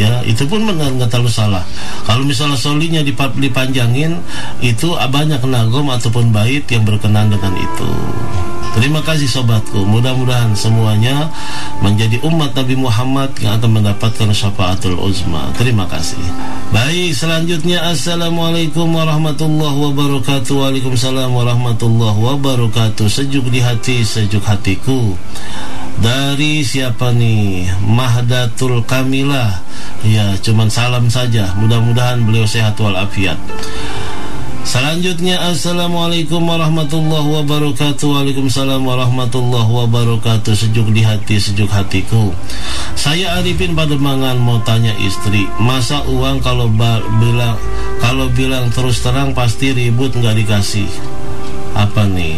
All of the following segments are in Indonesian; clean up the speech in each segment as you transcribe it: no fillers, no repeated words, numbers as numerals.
ya, itu pun benar, nggak terlalu salah. Kalau misalnya solinya dipanjangin, itu banyak nagom ataupun bait yang berkenan dengan itu. Terima kasih sobatku, mudah-mudahan semuanya menjadi umat Nabi Muhammad yang akan mendapatkan syafaatul uzma. Terima kasih. Baik, selanjutnya assalamualaikum warahmatullahi wabarakatuh. Waalaikumsalam warahmatullahi wabarakatuh. Sejuk di hati, sejuk hatiku. Dari siapa nih? Mahdatul Kamilah. Ya, cuman salam saja. Mudah-mudahan beliau sehat walafiat. Selanjutnya assalamualaikum warahmatullahi wabarakatuh. Waalaikumsalam warahmatullahi wabarakatuh. Sejuk di hati, sejuk hatiku. Saya Arifin Pademangan mau tanya istri, masa uang kalau bilang terus terang pasti ribut nggak dikasih? Apa nih?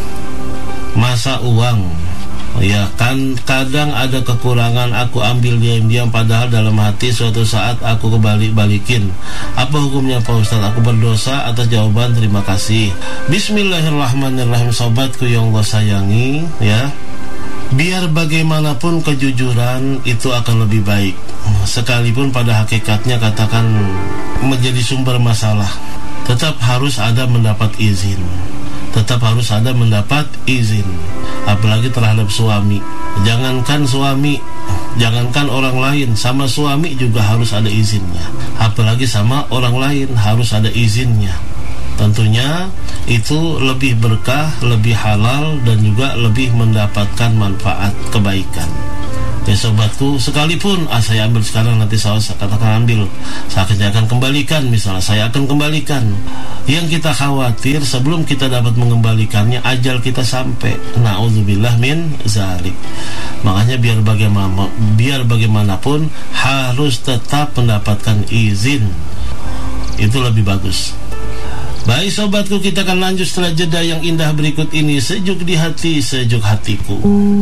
Masa uang? Ya kan kadang ada kekurangan aku ambil diam-diam, padahal dalam hati suatu saat aku balikin. Apa hukumnya Pak Ustaz? Aku berdosa? Atas jawaban terima kasih. Bismillahirrahmanirrahim. Sobatku yang Allah sayangi, ya, biar bagaimanapun kejujuran itu akan lebih baik, sekalipun pada hakikatnya katakan menjadi sumber masalah. Tetap harus ada mendapat izin. Tetap harus ada mendapat izin, apalagi terhadap suami. Jangankan suami, jangankan orang lain, sama suami juga harus ada izinnya. Apalagi sama orang lain harus ada izinnya. Tentunya itu lebih berkah, lebih halal, dan juga lebih mendapatkan manfaat kebaikan. Ya sobatku, sekalipun saya ambil sekarang, nanti saya akan ambil, saya akan kembalikan, misalnya saya akan kembalikan. Yang kita khawatir sebelum kita dapat mengembalikannya, ajal kita sampai. Na'udzubillah min zalik. Makanya biar bagaimanapun harus tetap mendapatkan izin. Itu lebih bagus. Baik sobatku, kita akan lanjut setelah jeda yang indah berikut ini. Sejuk di hati, sejuk hatiku.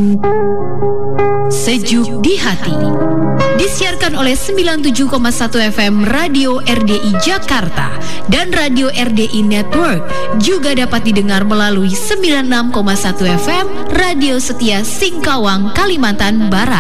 Sejuk di hati disiarkan oleh 97,1 FM Radio RDI Jakarta dan Radio RDI Network. Juga dapat didengar melalui 96,1 FM Radio Setia Singkawang, Kalimantan Barat.